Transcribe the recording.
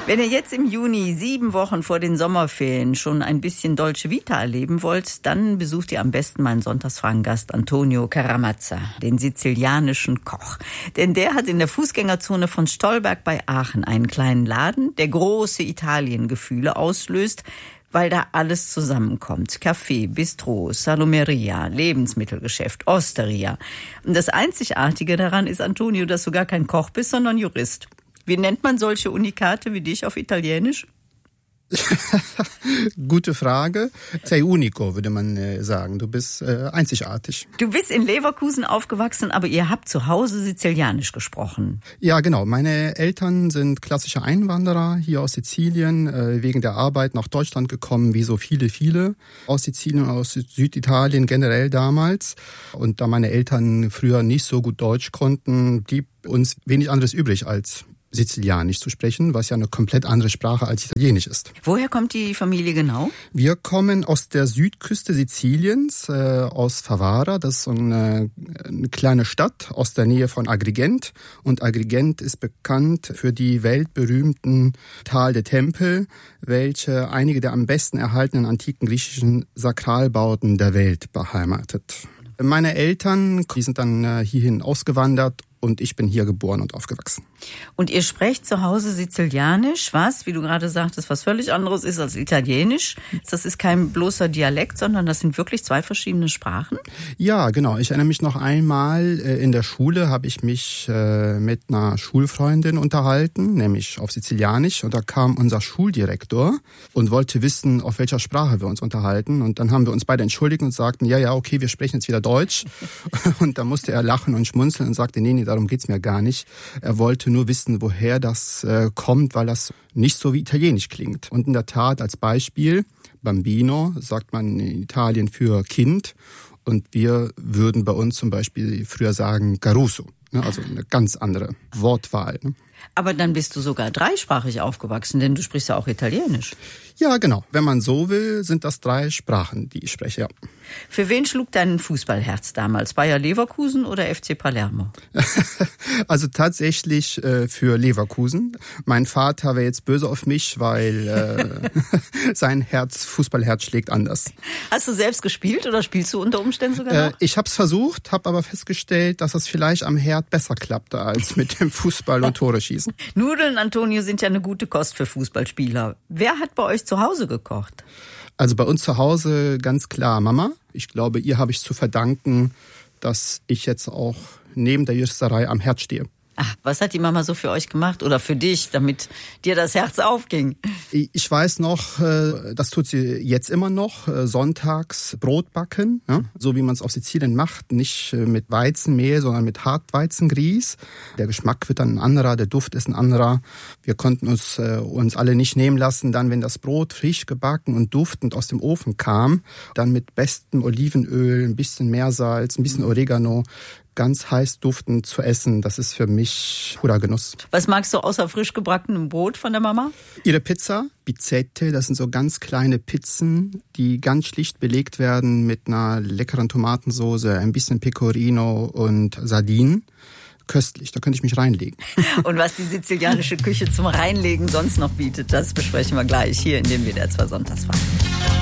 Wenn ihr jetzt im Juni 7 Wochen vor den Sommerferien schon ein bisschen Dolce Vita erleben wollt, dann besucht ihr am besten meinen Sonntagsfragengast Antonio Caramazza, den sizilianischen Koch. Denn der hat in der Fußgängerzone von Stolberg bei Aachen einen kleinen Laden, der große Italiengefühle auslöst, weil da alles zusammenkommt. Café, Bistro, Salumeria, Lebensmittelgeschäft, Osteria. Und das Einzigartige daran ist, Antonio, dass du gar kein Koch bist, sondern Jurist. Wie nennt man solche Unikate wie dich auf Italienisch? Gute Frage. Sei unico, würde man sagen. Du bist einzigartig. Du bist in Leverkusen aufgewachsen, aber ihr habt zu Hause Sizilianisch gesprochen. Ja, genau. Meine Eltern sind klassische Einwanderer hier aus Sizilien, wegen der Arbeit nach Deutschland gekommen, wie so viele aus Sizilien und aus Süditalien generell damals. Und da meine Eltern früher nicht so gut Deutsch konnten, blieb uns wenig anderes übrig als Sizilianisch zu sprechen, was ja eine komplett andere Sprache als Italienisch ist. Woher kommt die Familie genau? Wir kommen aus der Südküste Siziliens, aus Favara. Das ist so eine kleine Stadt aus der Nähe von Agrigent. Und Agrigent ist bekannt für die weltberühmten Tal der Tempel, welche einige der am besten erhaltenen antiken griechischen Sakralbauten der Welt beheimatet. Meine Eltern, die sind dann hierhin ausgewandert und ich bin hier geboren und aufgewachsen. Und ihr sprecht zu Hause Sizilianisch, was, wie du gerade sagtest, was völlig anderes ist als Italienisch. Das ist kein bloßer Dialekt, sondern das sind wirklich 2 verschiedene Sprachen? Ja, genau. Ich erinnere mich noch einmal, in der Schule habe ich mich mit einer Schulfreundin unterhalten, nämlich auf Sizilianisch. Und da kam unser Schuldirektor und wollte wissen, auf welcher Sprache wir uns unterhalten. Und dann haben wir uns beide entschuldigt und sagten, ja, okay, wir sprechen jetzt wieder Deutsch. Und da musste er lachen und schmunzeln und sagte, nee, darum geht's mir gar nicht. Er wollte nur wissen, woher das kommt, weil das nicht so wie Italienisch klingt. Und in der Tat, als Beispiel, Bambino sagt man in Italien für Kind. Und wir würden bei uns zum Beispiel früher sagen Caruso. Also eine ganz andere Wortwahl. Aber dann bist du sogar dreisprachig aufgewachsen, denn du sprichst ja auch Italienisch. Ja, genau. Wenn man so will, sind das 3 Sprachen, die ich spreche, ja. Für wen schlug dein Fußballherz damals? Bayer Leverkusen oder FC Palermo? Also tatsächlich für Leverkusen. Mein Vater wäre jetzt böse auf mich, weil sein Fußballherz schlägt anders. Hast du selbst gespielt oder spielst du unter Umständen sogar noch? Ich habe es versucht, habe aber festgestellt, dass es vielleicht am Herd besser klappte als mit dem Fußball und Tore schießen. Nudeln, Antonio, sind ja eine gute Kost für Fußballspieler. Wer hat bei euch zu Hause gekocht? Also bei uns zu Hause ganz klar Mama. Ich glaube, ihr habe ich zu verdanken, dass ich jetzt auch neben der Juristerei am Herd stehe. Ach, was hat die Mama so für euch gemacht oder für dich, damit dir das Herz aufging? Ich weiß noch, das tut sie jetzt immer noch, sonntags Brot backen, ja? So wie man es auf Sizilien macht, nicht mit Weizenmehl, sondern mit Hartweizengrieß. Der Geschmack wird dann ein anderer, der Duft ist ein anderer. Wir konnten uns alle nicht nehmen lassen, dann wenn das Brot frisch gebacken und duftend aus dem Ofen kam, dann mit bestem Olivenöl, ein bisschen Meersalz, ein bisschen Oregano, ganz heiß duftend zu essen, das ist für mich purer Genuss. Was magst du außer frisch gebackenem Brot von der Mama? Ihre Pizza, Pizzette, das sind so ganz kleine Pizzen, die ganz schlicht belegt werden mit einer leckeren Tomatensauce, ein bisschen Pecorino und Sardinen. Köstlich, da könnte ich mich reinlegen. Und was die sizilianische Küche zum Reinlegen sonst noch bietet, das besprechen wir gleich hier in dem WDR 2 Sonntagsfragen.